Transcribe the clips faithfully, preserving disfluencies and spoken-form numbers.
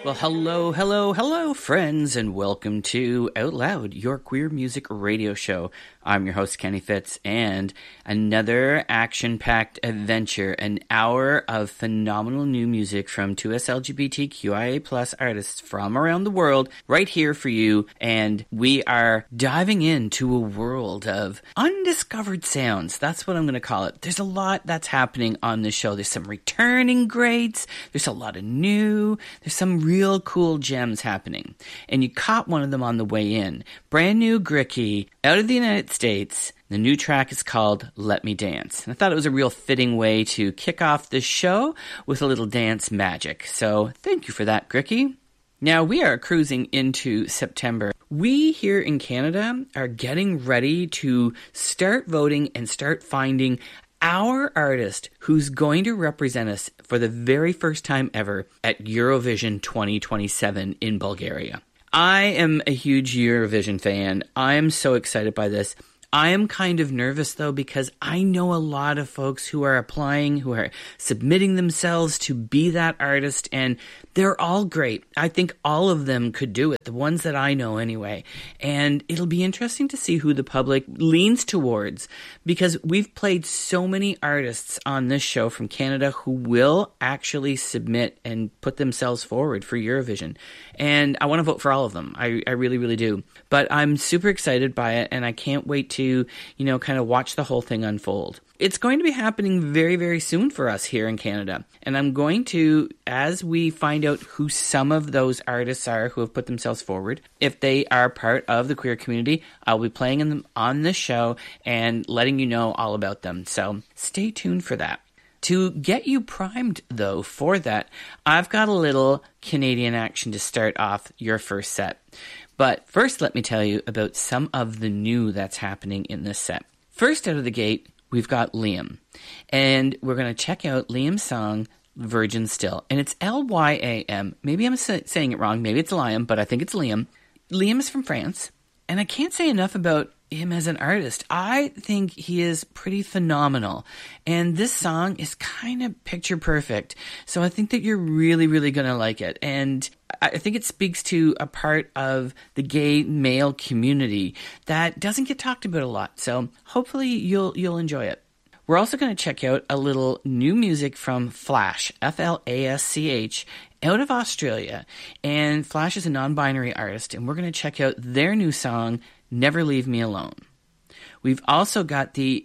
Well, hello, hello, hello, friends, and welcome to Out Loud, your queer music radio show. I'm your host, Kenny Fitz, and another action-packed adventure, an hour of phenomenal new music from two S L G B T Q I A plus artists from around the world, right here for you, and we are diving into a world of undiscovered sounds. That's what I'm going to call it. There's a lot that's happening on this show. There's some returning greats, there's a lot of new, there's some real cool gems happening, and you caught one of them on the way in. Brand new Gricky, out of the United States. The new track is called Let Me Dance. And I thought it was a real fitting way to kick off this show with a little dance magic. So thank you for that, Gricky. Now we are cruising into September. We here in Canada are getting ready to start voting and start finding our artist who's going to represent us for the very first time ever at Eurovision twenty twenty-seven in Bulgaria. I am a huge Eurovision fan. I am so excited by this. I am kind of nervous, though, because I know a lot of folks who are applying, who are submitting themselves to be that artist, and they're all great. I think all of them could do it, the ones that I know anyway. And it'll be interesting to see who the public leans towards, because we've played so many artists on this show from Canada who will actually submit and put themselves forward for Eurovision. And I want to vote for all of them. I, I really, really do. But I'm super excited by it, and I can't wait to to, you know, kind of watch the whole thing unfold. It's going to be happening very, very soon for us here in Canada. And I'm going to, as we find out who some of those artists are who have put themselves forward, if they are part of the queer community, I'll be playing them on this show and letting you know all about them. So stay tuned for that. To get you primed, though, for that, I've got a little Canadian action to start off your first set. But first, let me tell you about some of the new that's happening in this set. First out of the gate, we've got Liam. And we're going to check out Liam's song, Virgin Still. And it's L Y A M. Maybe I'm saying it wrong. Maybe it's Liam, but I think it's Liam. Liam is from France. And I can't say enough about him as an artist. I think he is pretty phenomenal. And this song is kind of picture perfect. So I think that you're really, really going to like it. And I think it speaks to a part of the gay male community that doesn't get talked about a lot. So hopefully you'll you'll enjoy it. We're also going to check out a little new music from Flash, F L A S C H, out of Australia. And Flash is a non-binary artist, and we're going to check out their new song, Never Leave Me Alone. We've also got the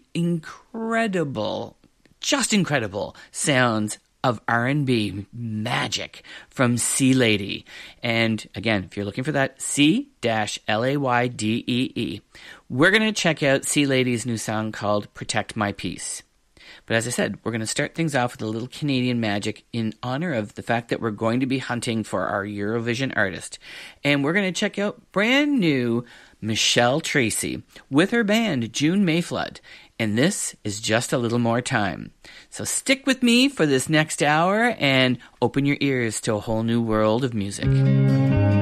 incredible, just incredible sounds of R and B magic from C Lady. And again, if you're looking for that, C L A Y D E E. We're going to check out C Lady's new song called Protect My Peace. But as I said, we're going to start things off with a little Canadian magic in honor of the fact that we're going to be hunting for our Eurovision artist. And we're going to check out brand new Michelle Tracy with her band June Mayflood. And this is Just a Little More Time. So stick with me for this next hour and open your ears to a whole new world of music.